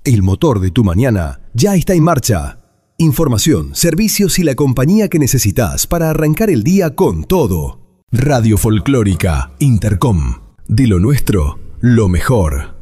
El motor de tu mañana ya está en marcha. Información, servicios y la compañía que necesitas para arrancar el día con todo. Radio Folclórica Intercom. De lo nuestro, lo mejor.